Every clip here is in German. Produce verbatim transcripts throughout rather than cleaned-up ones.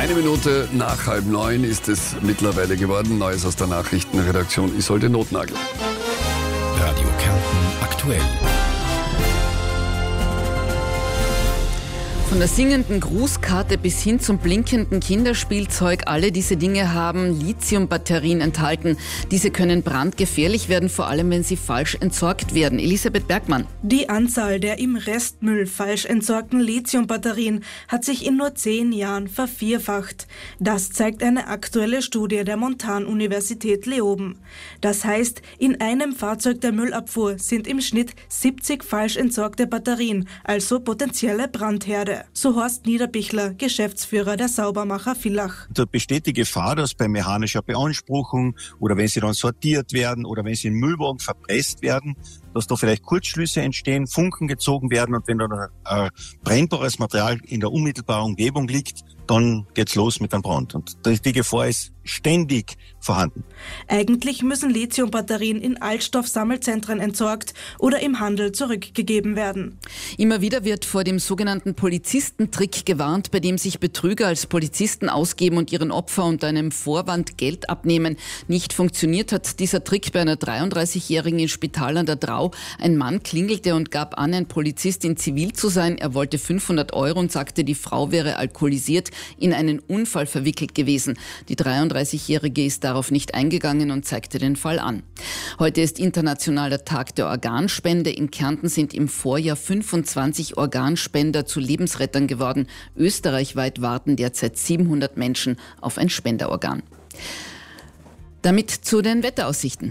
Eine Minute nach halb neun ist es mittlerweile geworden. Neues aus der Nachrichtenredaktion Isolde Notnagel. Radio Kärnten aktuell. Von der singenden Grußkarte bis hin zum blinkenden Kinderspielzeug, alle diese Dinge haben Lithiumbatterien enthalten. Diese können brandgefährlich werden, vor allem wenn sie falsch entsorgt werden. Elisabeth Bergmann. Die Anzahl der im Restmüll falsch entsorgten Lithiumbatterien hat sich in nur zehn Jahren vervierfacht. Das zeigt eine aktuelle Studie der Montan-Universität Leoben. Das heißt, in einem Fahrzeug der Müllabfuhr sind im Schnitt siebzig falsch entsorgte Batterien, also potenzielle Brandherde. So Horst Niederbichler, Geschäftsführer der Saubermacher Villach. Da besteht die Gefahr, dass bei mechanischer Beanspruchung oder wenn sie dann sortiert werden oder wenn sie in Müllwagen verpresst werden, dass da vielleicht Kurzschlüsse entstehen, Funken gezogen werden und wenn da ein brennbares Material in der unmittelbaren Umgebung liegt, dann geht's los mit einem Brand. Und die Gefahr ist ständig vorhanden. Eigentlich müssen Lithiumbatterien in Altstoffsammelzentren entsorgt oder im Handel zurückgegeben werden. Immer wieder wird vor dem sogenannten Polizistentrick gewarnt, bei dem sich Betrüger als Polizisten ausgeben und ihren Opfer unter einem Vorwand Geld abnehmen. Nicht funktioniert hat dieser Trick bei einer dreiunddreißigjährigen in Spital an der Drau. Ein Mann klingelte und gab an, ein Polizist in Zivil zu sein. Er wollte fünfhundert Euro und sagte, die Frau wäre alkoholisiert, in einen Unfall verwickelt gewesen. Die dreiunddreißigjährige ist darauf nicht eingegangen und zeigte den Fall an. Heute ist internationaler Tag der Organspende. In Kärnten sind im Vorjahr fünfundzwanzig Organspender zu Lebensrettern geworden. Österreichweit warten derzeit siebenhundert Menschen auf ein Spenderorgan. Damit zu den Wetteraussichten.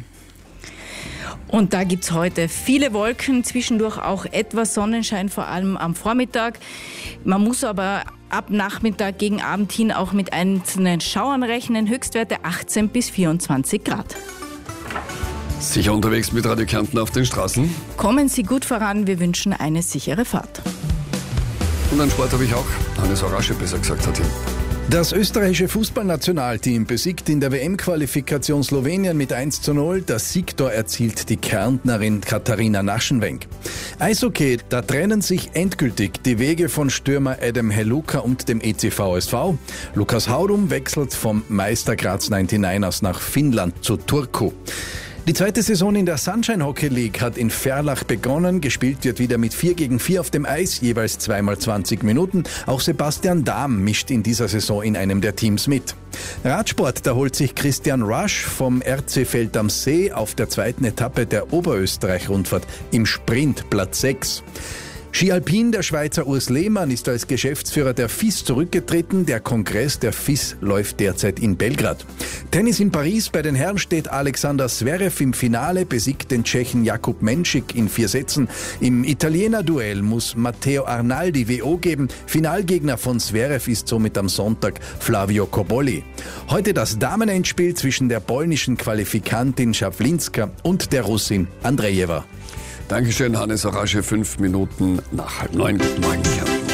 Und da gibt's heute viele Wolken, zwischendurch auch etwas Sonnenschein, vor allem am Vormittag. Man muss aber ab Nachmittag gegen Abend hin auch mit einzelnen Schauern rechnen. Höchstwerte achtzehn bis vierundzwanzig Grad. Sicher unterwegs mit Radio Kärnten auf den Straßen. Kommen Sie gut voran, wir wünschen eine sichere Fahrt. Und an Sport habe ich auch. Hannes Orasche besser gesagt hat ihn. Das österreichische Fußballnationalteam besiegt in der W M-Qualifikation Slowenien mit eins zu null. Das Siegtor erzielt die Kärntnerin Katharina Naschenwenk. Eishockey, da trennen sich endgültig die Wege von Stürmer Adam Heluka und dem E C V S V. Lukas Haudum wechselt vom Meister Graz neunundneunzigers nach Finnland zu Turku. Die zweite Saison in der Sunshine Hockey League hat in Ferlach begonnen. Gespielt wird wieder mit vier gegen vier auf dem Eis, jeweils zweimal zwanzig Minuten. Auch Sebastian Dahm mischt in dieser Saison in einem der Teams mit. Radsport, da holt sich Christian Rasch vom R C Feld am See auf der zweiten Etappe der Oberösterreich-Rundfahrt im Sprint Platz sechs. Ski Alpin, der Schweizer Urs Lehmann ist als Geschäftsführer der F I S zurückgetreten. Der Kongress der F I S läuft derzeit in Belgrad. Tennis in Paris, bei den Herren steht Alexander Zverev im Finale, besiegt den Tschechen Jakub Menšik in vier Sätzen. Im Italiener-Duell muss Matteo Arnaldi W O geben. Finalgegner von Zverev ist somit am Sonntag Flavio Cobolli. Heute das Damenendspiel zwischen der polnischen Qualifikantin Schawlinska und der Russin Andrejewa. Dankeschön, Hannes Orasche. Fünf Minuten nach halb neun. Guten Morgen, Kärnten.